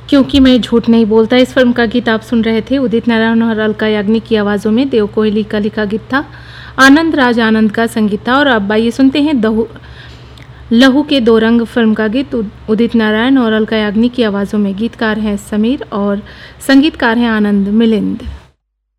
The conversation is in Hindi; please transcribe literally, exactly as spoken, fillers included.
क्योंकि मैं झूठ नहीं बोलता। इस फिल्म का गीत आप सुन रहे थे उदित नारायण और अलका याग्निक की आवाज़ों में। देव कोहली का लिखा गीत था, आनंद राज आनंद का संगीत था। और अब आइए सुनते हैं दहु लहू के दो रंग फिल्म का गीत उदित नारायण और अलका याग्निक की आवाज़ों में। गीतकार हैं समीर और संगीतकार हैं आनंद मिलिंद।